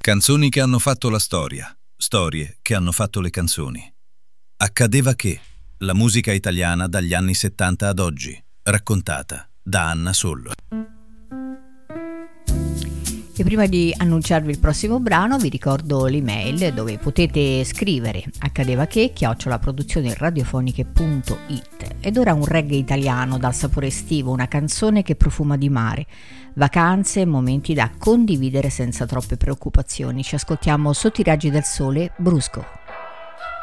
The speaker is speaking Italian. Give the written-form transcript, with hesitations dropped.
Canzoni che hanno fatto la storia, storie che hanno fatto le canzoni. Accadeva che, la musica italiana dagli anni 70 ad oggi, raccontata da Anna Sollo. E prima di annunciarvi il prossimo brano vi ricordo l'email dove potete scrivere accadeva che@produzioneradiofoniche.it. Ed ora un reggae italiano dal sapore estivo, una canzone che profuma di mare, vacanze, momenti da condividere senza troppe preoccupazioni. Ci ascoltiamo Sotto i raggi del sole, Brusco.